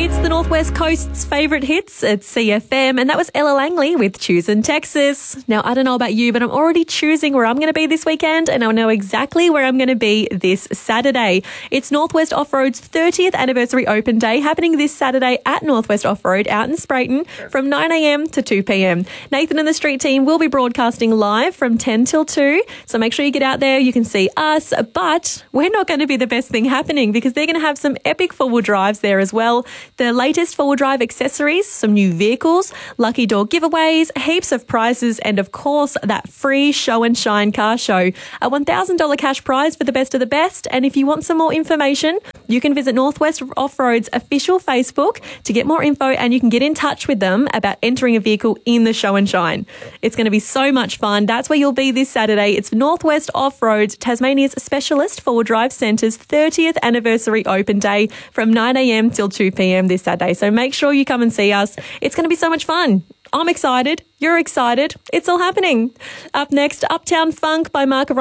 It's the Northwest Coast's favourite hits at CFM, and that was Ella Langley with Choosing Texas. Now, I don't know about you, but I'm already choosing where I'm going to be this weekend, and I know exactly where I'm going to be this Saturday. It's Northwest Off-Road's 30th anniversary open day happening this Saturday at Northwest Off-Road out in Sprayton from 9 a.m. to 2 p.m. Nathan and the Street team will be broadcasting live from 10 till 2, so make sure you get out there. You can see us, but we're not going to be the best thing happening because they're going to have some epic four-wheel drives there as well. The latest four-wheel drive accessories, some new vehicles, lucky door giveaways, heaps of prizes, and of course, that free show and shine car show. A $1,000 cash prize for the best of the best. And if you want some more information, you can visit Northwest Off-Road's official Facebook to get more info, and you can get in touch with them about entering a vehicle in the show and shine. It's going to be so much fun. That's where you'll be this Saturday. It's Northwest Off-Road, Tasmania's specialist four-wheel drive centre's 30th anniversary open day from 9 a.m. till 2 p.m. this Saturday. So make sure you come and see us. It's going to be so much fun. I'm excited. You're excited. It's all happening. Up next, Uptown Funk by Mark